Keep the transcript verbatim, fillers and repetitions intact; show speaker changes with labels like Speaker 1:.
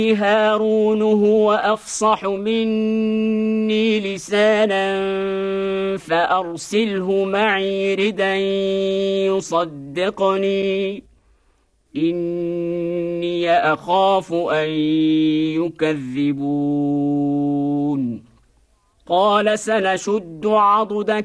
Speaker 1: هارون هو أفصح مني لسانا فأرسله معي ردا يصدقني إني أخاف أن يكذبون قال سنشد عضدك